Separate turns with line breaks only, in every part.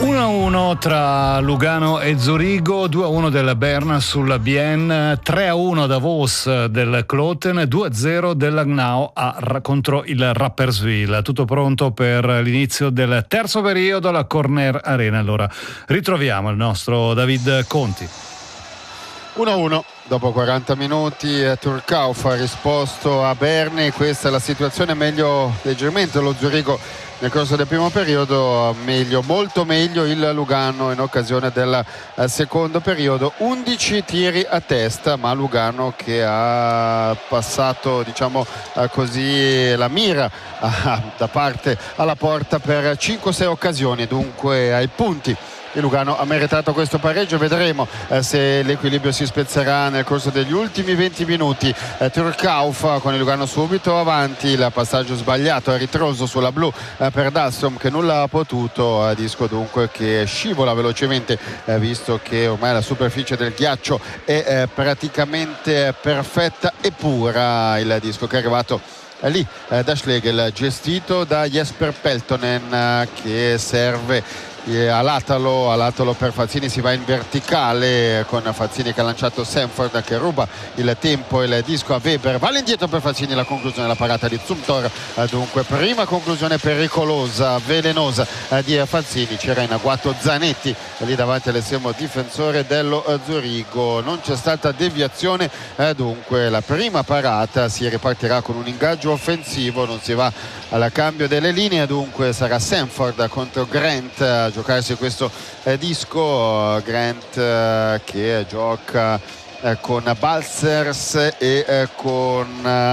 1-1 tra Lugano e Zurigo, 2-1 del Berna sulla Bienne, 3-1 da Vos del Kloten, 2-0 dell'Agnao contro il Rapperswil. Tutto pronto per l'inizio del terzo periodo alla Corner Arena. Allora ritroviamo il nostro David Conti.
1-1 dopo 40 minuti. Turcauf ha risposto a Berni. Questa è la situazione, meglio leggermente lo Zurigo nel corso del primo periodo, meglio, molto meglio il Lugano in occasione del secondo periodo. 11 tiri a testa, ma Lugano che ha passato, diciamo così, la mira da parte alla porta per 5-6 occasioni, dunque ai punti. Il Lugano ha meritato questo pareggio, vedremo se l'equilibrio si spezzerà nel corso degli ultimi 20 minuti. Turcauf con il Lugano subito avanti, il passaggio sbagliato a ritroso sulla blu per Dahlström che nulla ha potuto, disco dunque che scivola velocemente visto che ormai la superficie del ghiaccio è praticamente perfetta e pura. Il disco che è arrivato lì da Schlegel, gestito da Jesper Peltonen, che serve all'Atalo per Fazzini. Si va in verticale con Fazzini che ha lanciato Sanford, che ruba il tempo, il disco a Weber, va all'indietro per Fazzini, la conclusione della parata di Zumthor. Dunque prima conclusione pericolosa, velenosa di Fazzini. C'era in agguato Zanetti lì davanti all'estremo difensore dello Zurigo, non c'è stata deviazione, dunque la prima parata si ripartirà con un ingaggio offensivo, non si va al cambio delle linee, dunque sarà Sanford contro Grant a giocarsi questo disco. Grant che gioca con Balzers e con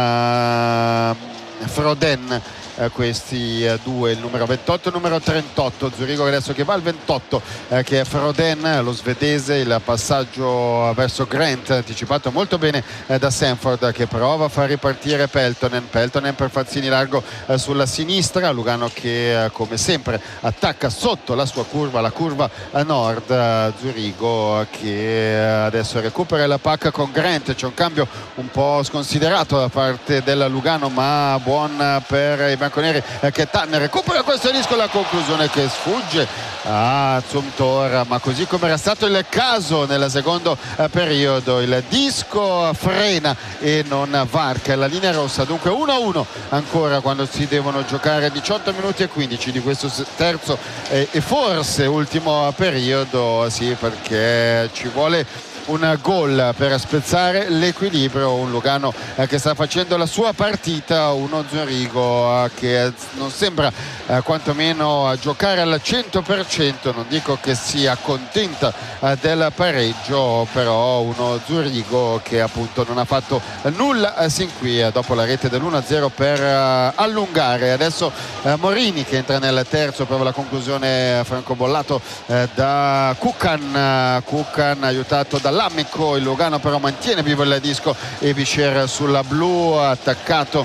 Froden, questi due, il numero 28 e il numero 38. Zurigo adesso che va al 28 che è Froden, lo svedese. Il passaggio verso Grant anticipato molto bene da Sanford, che prova a far ripartire Peltonen per Fazzini largo sulla sinistra. Lugano che come sempre attacca sotto la sua curva, la curva a nord. Zurigo che adesso recupera la pacca con Grant. C'è un cambio un po' sconsiderato da parte del Lugano, ma buon per i bianconeri, che Tanner recupera questo disco, la conclusione che sfugge a Zumthor, ma così come era stato il caso nel secondo periodo, il disco frena e non varca la linea rossa. Dunque 1-1 ancora quando si devono giocare 18 minuti e 15 di questo terzo e forse ultimo periodo, sì, perché ci vuole un gol per spezzare l'equilibrio. Un Lugano che sta facendo la sua partita, uno Zurigo che non sembra quantomeno giocare al 100%, non dico che sia contenta del pareggio, però uno Zurigo che appunto non ha fatto nulla sin qui dopo la rete dell'1-0 per allungare. Adesso Morini che entra nel terzo, prova la conclusione francobollato da Kukan aiutato dall'Amico. Il Lugano però mantiene vivo il disco. Ebischer sulla blu, attaccato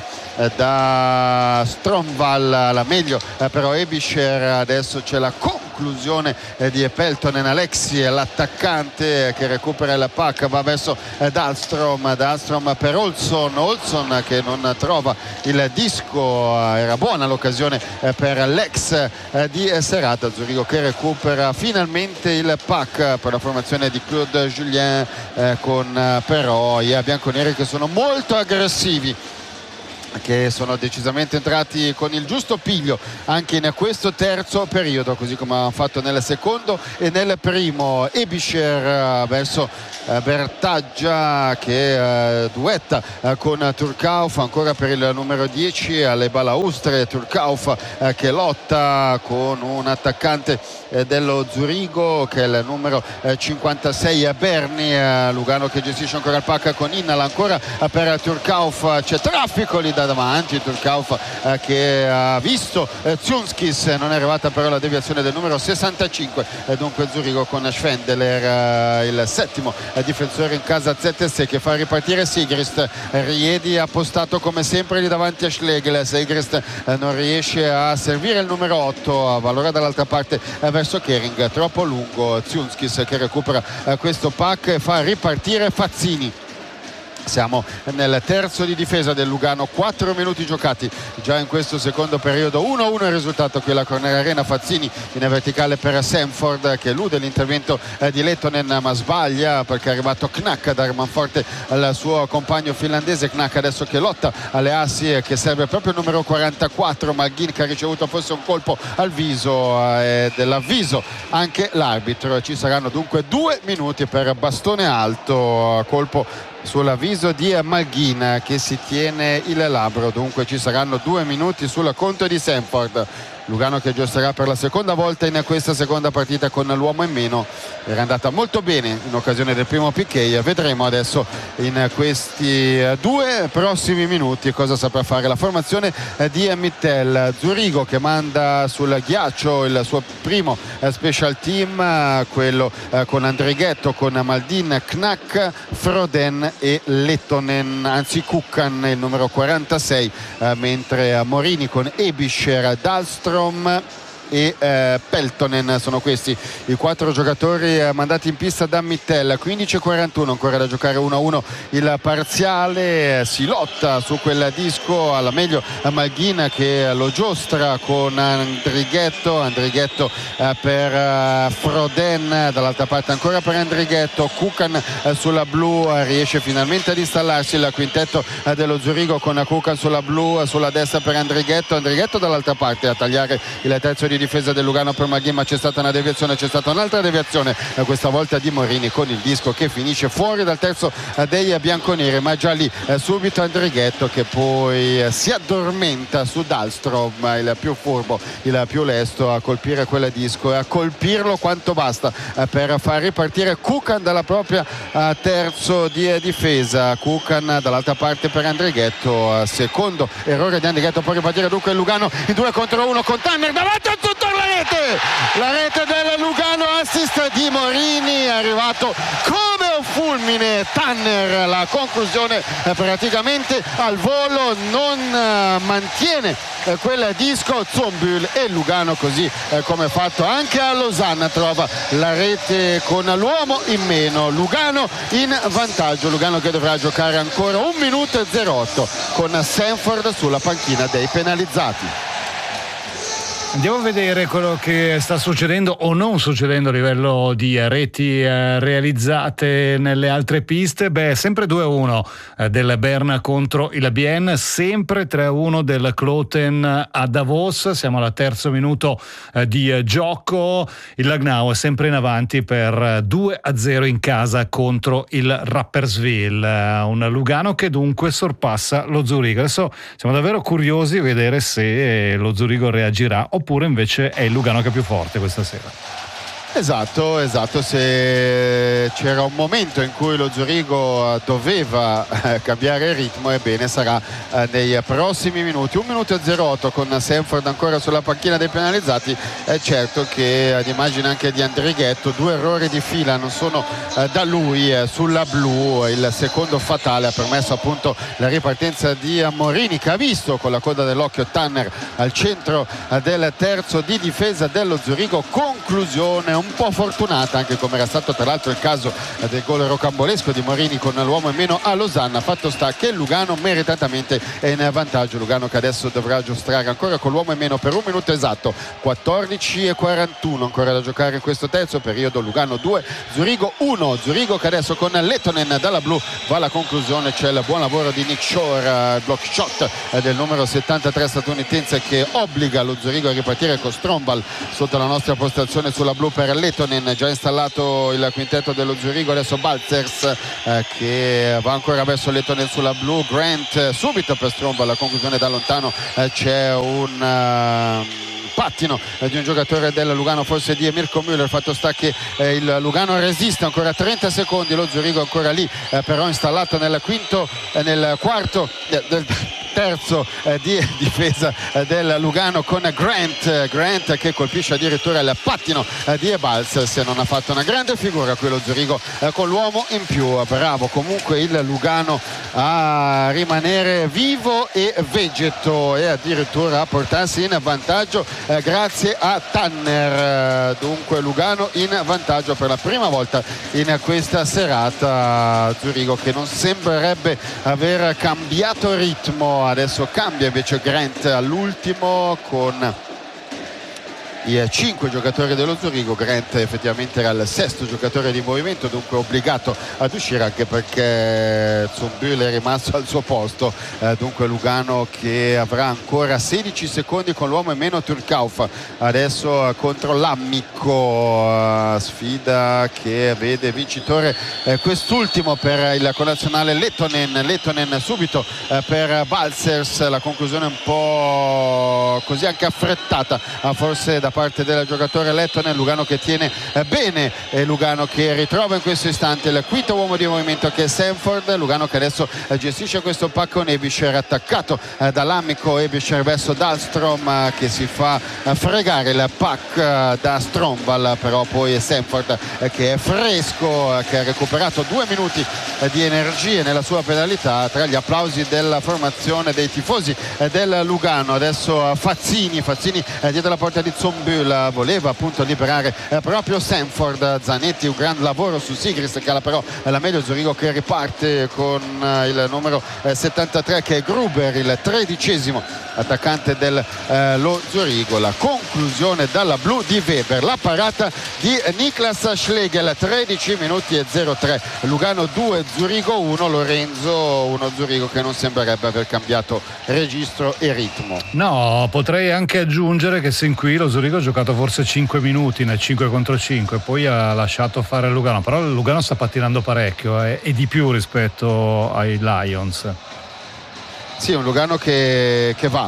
da Stromval, la meglio però Ebischer. Adesso c'è la conclusione di Peltonen, Alexi l'attaccante che recupera il pack, va verso Dahlström per Olsson che non trova il disco. Era buona l'occasione per l'ex di serata. Zurigo che recupera finalmente il pack per la formazione di Claude Julien, con però i bianconeri che sono molto aggressivi, che sono decisamente entrati con il giusto piglio anche in questo terzo periodo, così come hanno fatto nel secondo e nel primo. Ebischer verso Bertaggia che duetta con Turcauf, ancora per il numero 10 alle balaustre. Turcauf che lotta con un attaccante dello Zurigo che è il numero 56 Berni. Lugano che gestisce ancora il pack con Innal, ancora per Turcauf, c'è traffico lì da davanti. Turcauf che ha visto Zunskis, non è arrivata però la deviazione del numero 65, dunque Zurigo con Schwendeler, il settimo difensore in casa ZS, che fa ripartire Sigrist. Riedi appostato come sempre lì davanti a Schlegel. Sigrist non riesce a servire il numero 8, valora dall'altra parte verso Kering, troppo lungo. Zunskis che recupera questo pack e fa ripartire Fazzini. Siamo nel terzo di difesa del Lugano, 4 minuti giocati già in questo secondo periodo. 1-1 il risultato qui alla Corner Arena. Fazzini in verticale per Sanford che elude l'intervento di Lettonen, ma sbaglia perché è arrivato Knack a dare manforte al suo compagno finlandese. Knack adesso che lotta alle assi, che serve proprio il numero 44 Malghin, che ha ricevuto forse un colpo al viso, dell'avviso anche l'arbitro. Ci saranno dunque 2 minuti per bastone alto, colpo sull'avviso di Malghin che si tiene il labbro. Dunque ci saranno 2 minuti sul conto di Sanford. Lugano che giocherà per la seconda volta in questa seconda partita con l'uomo in meno. Era andata molto bene in occasione del primo PK. Vedremo adesso in questi 2 prossimi minuti cosa saprà fare la formazione di Mittel. Zurigo che manda sul ghiaccio il suo primo special team, quello con Andrighetto, con Maldin, Knack, Froden e Lettonen, anzi Kukan il numero 46, mentre Morini con Ebischer, Dahlström e Peltonen sono questi i 4 giocatori mandati in pista da Mittel. 15:41 ancora da giocare, 1-1 il parziale. Si lotta su quel disco, alla meglio Malghin che lo giostra con Andrighetto per Froden, dall'altra parte ancora per Andrighetto. Kukan sulla blu riesce finalmente ad installarsi il quintetto dello Zurigo con Kukan sulla blu, sulla destra per Andrighetto dall'altra parte a tagliare il terzo di difesa del Lugano per Malghin, ma c'è stata una deviazione, c'è stata un'altra deviazione questa volta di Morini con il disco che finisce fuori dal terzo dei bianconeri, ma già lì subito Andrighetto che poi si addormenta su Dahlström, il più furbo, il più lesto a colpire quel disco e a colpirlo quanto basta per far ripartire Kukan dalla propria terzo di difesa. Kukan dall'altra parte per Andrighetto, secondo errore di Andrighetto, poi ripartire dunque il Lugano in 2 contro 1 con Tanner davanti a tutto la rete del Lugano, assist di Morini, è arrivato come un fulmine Tanner, la conclusione praticamente al volo, non mantiene quel disco Zombül e Lugano, così come fatto anche a Losanna, trova la rete con l'uomo in meno. Lugano in vantaggio, Lugano che dovrà giocare ancora 1 minuto e 08 con Sanford sulla panchina dei penalizzati.
Andiamo a vedere quello che sta succedendo o non succedendo a livello di reti realizzate nelle altre piste. Sempre 2-1 del Berna contro il Bien, sempre 3-1 del Kloten a Davos. Siamo al terzo minuto di gioco. Il Langnau è sempre in avanti per 2-0 in casa contro il Rapperswil. Un Lugano che dunque sorpassa lo Zurigo. Adesso siamo davvero curiosi di vedere se lo Zurigo reagirà oppure invece è il Lugano che è più forte questa sera.
Esatto, se c'era un momento in cui lo Zurigo doveva cambiare il ritmo, ebbene sarà nei prossimi minuti. 1 minuto e 08 con Sanford ancora sulla panchina dei penalizzati. È certo che ad immagine anche di Andrighetto 2 errori di fila non sono da lui sulla blu. Il secondo fatale ha permesso appunto la ripartenza di Morini, che ha visto con la coda dell'occhio Tanner al centro del terzo di difesa dello Zurigo. Conclusione un po' fortunata, anche come era stato tra l'altro il caso del gol rocambolesco di Morini con l'uomo in meno a Losanna. Fatto sta che Lugano meritatamente è in vantaggio. Lugano che adesso dovrà giostrare ancora con l'uomo in meno per 1 minuto esatto. 14:41 ancora da giocare in questo terzo periodo. Lugano 2, Zurigo 1. Zurigo che adesso con Lettonen dalla blu va alla conclusione. C'è il buon lavoro di Nick Shore, il block shot del numero 73 statunitense che obbliga lo Zurigo a ripartire con Strombal sotto la nostra postazione sulla blu per Lettonen. Già installato il quintetto dello Zurigo, adesso Balzers che va ancora verso Lettonen sulla blu. Grant subito per Strombal, la conclusione da lontano. C'è un pattino di un giocatore del Lugano, forse di Mirko Müller. Fatto sta che il Lugano resiste ancora 30 secondi, lo Zurigo ancora lì però installato nel quarto terzo di difesa del Lugano con Grant che colpisce addirittura il pattino di Ebalz. Se non ha fatto una grande figura quello Zurigo con l'uomo in più. Bravo comunque il Lugano a rimanere vivo e vegeto e addirittura a portarsi in vantaggio grazie a Tanner. Dunque Lugano in vantaggio per la prima volta in questa serata. Zurigo che non sembrerebbe aver cambiato ritmo, adesso cambia invece Grant all'ultimo con i 5 giocatori dello Zurigo. Grant effettivamente era il sesto giocatore di movimento, dunque obbligato ad uscire anche perché Zumbül è rimasto al suo posto. Dunque Lugano che avrà ancora 16 secondi con l'uomo in meno. Turcauf adesso contro l'Ammico, sfida che vede vincitore quest'ultimo per il connazionale Lettonen subito per Balzers. La conclusione un po' così anche affrettata forse da parte del giocatore Lettonen. Lugano che tiene bene e Lugano che ritrova in questo istante il quinto uomo di movimento che è Sanford. Lugano che adesso gestisce questo pacco con Ebischer, attaccato dall'Amico. Ebischer verso Dahlstrom che si fa fregare il pack da Stromval, però poi è Sanford che è fresco, che ha recuperato 2 minuti di energie nella sua penalità. Tra gli applausi della formazione dei tifosi del Lugano adesso Fazzini dietro la porta di Zumbül voleva appunto liberare proprio Sanford. Zanetti, un gran lavoro su Sigrist che ha però la meglio. Zurigo che riparte con il numero 73 che è Gruber, il 13° attaccante del lo Zurigo. La conclusione dalla blu di Weber, la parata di Niklas Schlegel, 13 minuti e 03. Lugano 2 Zurigo 1. Lorenzo, uno Zurigo che non sembrerebbe aver cambiato registro e ritmo.
No, potrei anche aggiungere che sin qui lo Zurigo ha giocato forse 5 minuti nel 5 contro 5, poi ha lasciato fare il Lugano, però il Lugano sta pattinando parecchio e di più rispetto ai Lions.
Sì, un Lugano che va,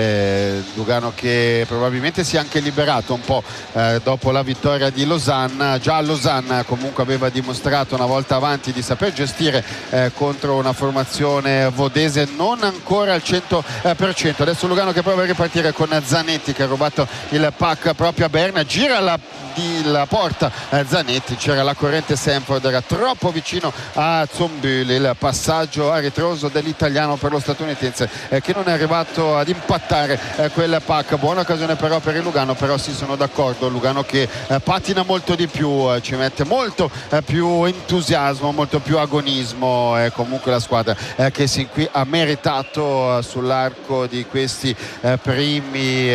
Lugano che probabilmente si è anche liberato un po' dopo la vittoria di Losanna. Già a Losanna comunque aveva dimostrato una volta avanti di saper gestire contro una formazione vodese non ancora al 100%. Adesso Lugano che prova a ripartire con Zanetti che ha rubato il pack proprio a Berna, gira la porta Zanetti, c'era la corrente Sanford, era troppo vicino a Zumbül. Il passaggio a ritroso dell'italiano per lo statunitense che non è arrivato ad impattare quel pack. Buona occasione però per il Lugano, però sì, sono d'accordo, Lugano che patina molto di più, ci mette molto più entusiasmo, molto più agonismo. È comunque la squadra che sin qui ha meritato sull'arco di questi primi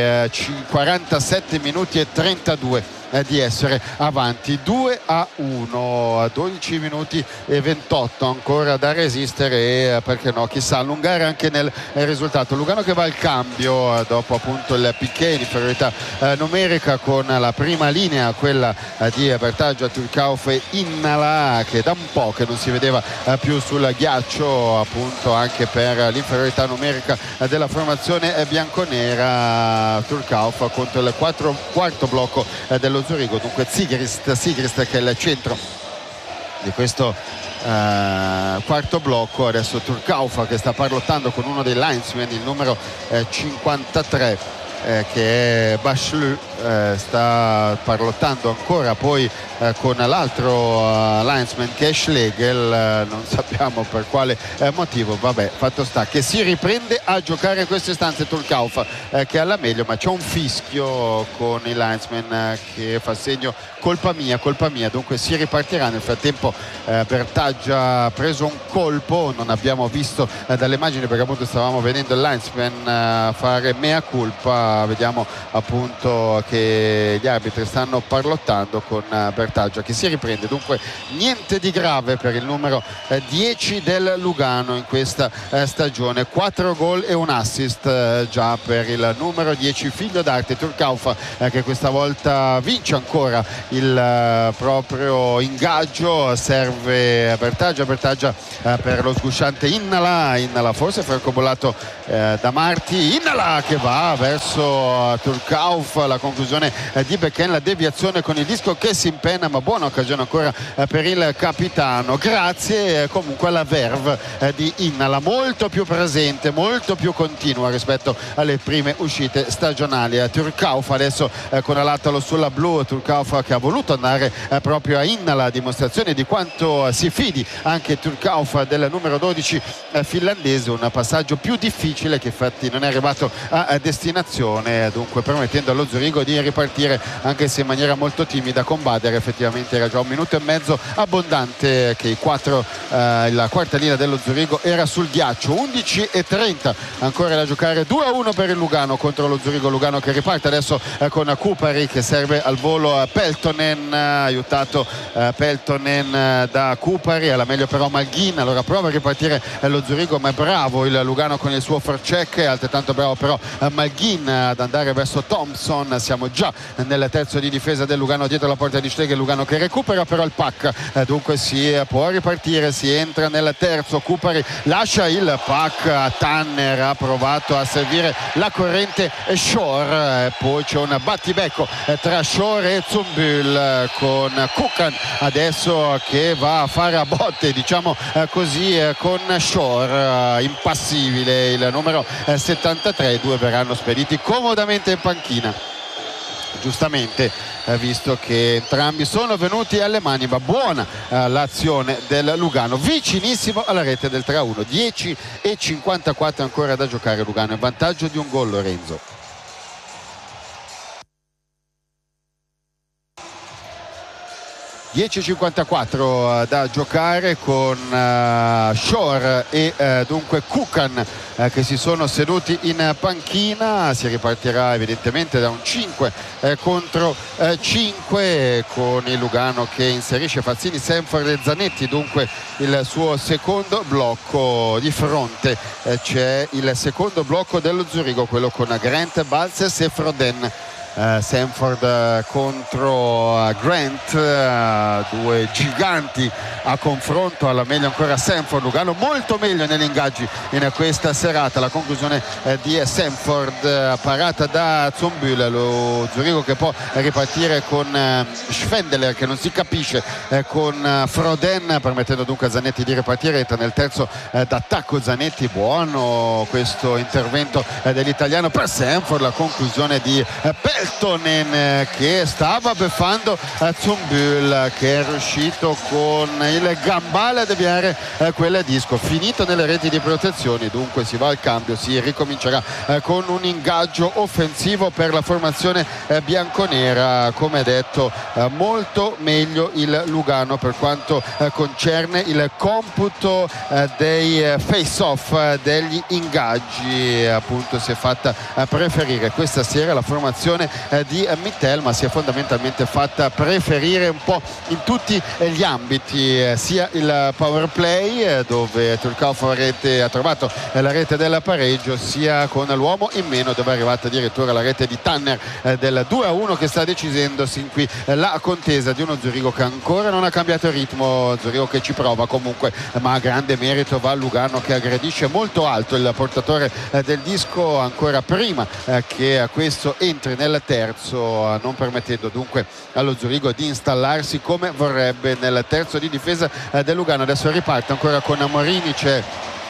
47 minuti e 32 di essere avanti 2-1 a 12 minuti e 28 ancora da resistere e perché no, chissà, allungare anche nel risultato. Lugano che va al cambio dopo appunto il piquet in inferiorità numerica con la prima linea, quella di Bertaggio, Turcauf e Innala, che da un po' che non si vedeva più sul ghiaccio appunto anche per l'inferiorità numerica della formazione bianconera. Turcauf contro il quarto blocco dello Zurigo, dunque Sigrist che è il centro di questo quarto blocco. Adesso Turcauf che sta parlottando con uno dei linesmen, il numero 53 che è Bachelu, sta parlottando ancora poi con l'altro linesman che è Schlegel, non sappiamo per quale motivo. Vabbè, fatto sta che si riprende a giocare in queste stanze Turcauf che è alla meglio, ma c'è un fischio con il linesman che fa segno colpa mia, dunque si ripartirà. Nel frattempo Bertaggia ha preso un colpo, non abbiamo visto dalle immagini perché appunto stavamo vedendo il linesman fare mea culpa. Vediamo appunto che gli arbitri stanno parlottando con Bertaggia che si riprende, dunque niente di grave per il numero 10 del Lugano in questa stagione. 4 gol e un assist già per il numero 10 figlio d'arte Turcauf che questa volta vince ancora il proprio ingaggio. Serve Bertaggia per lo sgusciante Innala forse francobollato da Marti. Innala che va verso Turcauf, la conclusione conclusione di Beken, la deviazione con il disco che si impenna, ma buona occasione ancora per il capitano, grazie comunque alla verve di Innala, molto più presente, molto più continua rispetto alle prime uscite stagionali. Turcauf adesso con Alattalo sulla blu, Turcauf che ha voluto andare proprio a Innala, a dimostrazione di quanto si fidi anche Turcauf del numero 12 finlandese. Un passaggio più difficile che infatti non è arrivato a destinazione, dunque permettendo allo Zurigo di ripartire anche se in maniera molto timida con Bader. Effettivamente era già 1 minuto e mezzo abbondante che la quarta linea dello Zurigo era sul ghiaccio. 11:30 ancora da giocare, 2-1 per il Lugano contro lo Zurigo. Lugano che riparte adesso con Kupari che serve al volo Peltonen, aiutato Peltonen da Kupari, alla meglio però Malghin. Allora prova a ripartire lo Zurigo, ma è bravo il Lugano con il suo forecheck, altrettanto bravo però Malghin ad andare verso Thompson. Siamo già nel terzo di difesa del Lugano dietro la porta di Steg, il Lugano che recupera però il pack, dunque si può ripartire, si entra nel terzo. Kupari lascia il pack a Tanner, ha provato a servire la corrente Shore, poi c'è un battibecco tra Shore e Zumbül con Kukan adesso che va a fare a botte, diciamo così, con Shore, impassibile il numero 73. I due verranno spediti comodamente in panchina, giustamente, visto che entrambi sono venuti alle mani, ma buona l'azione del Lugano, vicinissimo alla rete del 3-1. 10:54 ancora da giocare, Lugano in vantaggio di un gol, Lorenzo. 10:54 da giocare con Shore e dunque Kukan che si sono seduti in panchina. Si ripartirà evidentemente da un 5 contro 5 con il Lugano che inserisce Fazzini, Sanford e Zanetti, dunque il suo secondo blocco. Di fronte c'è il secondo blocco dello Zurigo, quello con Grant, Balzers e Froden. Sanford contro Grant, due giganti a confronto, alla meglio ancora Sanford. Lugano molto meglio negli ingaggi in questa serata. La conclusione di Sanford parata da Zumbül, lo Zurigo che può ripartire con Schwendeler che non si capisce con Froden, permettendo dunque a Zanetti di ripartire. Entra nel terzo d'attacco Zanetti, buono questo intervento dell'italiano per Sanford. La conclusione di Peltonen che stava beffando Zumbül, che è riuscito con il gambale a deviare quel disco, finito nelle reti di protezione. Dunque si va al cambio, si ricomincerà con un ingaggio offensivo per la formazione bianconera. Come detto, molto meglio il Lugano per quanto concerne il computo dei face off, degli ingaggi. Appunto si è fatta preferire questa sera la formazione di Mittel, ma si è fondamentalmente fatta preferire un po' in tutti gli ambiti, sia il power play dove Turcauf ha trovato la rete del pareggio, sia con l'uomo in meno dove è arrivata addirittura la rete di Tanner del 2-1 che sta decidendosi qui la contesa di uno Zurigo che ancora non ha cambiato il ritmo. Zurigo che ci prova comunque, ma grande merito va a Lugano che aggredisce molto alto il portatore del disco ancora prima che questo entri nel terzo, non permettendo dunque allo Zurigo di installarsi come vorrebbe nel terzo di difesa del Lugano. Adesso riparte ancora con Amorini, c'è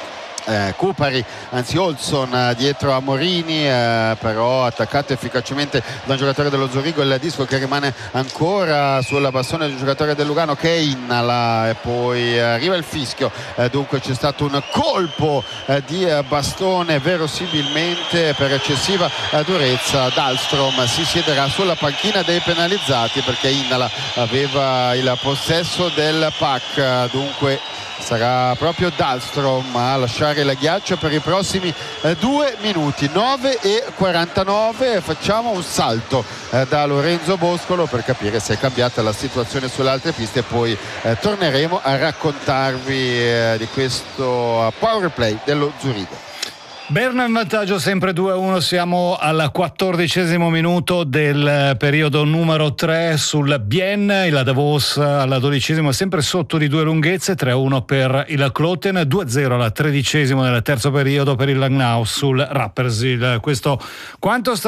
Kupari, anzi Olson dietro a Morini, però attaccato efficacemente da un giocatore dello Zurigo. Il disco che rimane ancora sulla bastone del giocatore del Lugano che è Innala, e poi arriva il fischio, dunque c'è stato un colpo di bastone verosimilmente per eccessiva durezza. Dahlstrom si siederà sulla panchina dei penalizzati perché Innala aveva il possesso del pack, dunque sarà proprio Dahlstrom a lasciare il ghiaccio per i prossimi 2 minuti. 9:49. Facciamo un salto da Lorenzo Boscolo per capire se è cambiata la situazione sulle altre piste e poi torneremo a raccontarvi di questo power play dello Zurigo.
Berna in vantaggio sempre 2-1, siamo al 14° minuto del periodo numero 3 sul Bien, il Davos al 12° sempre sotto di 2 lunghezze, 3-1 per il Kloten, 2-0 al 13° nel terzo periodo per il Langnau sul Rapperswil. Questo quanto sta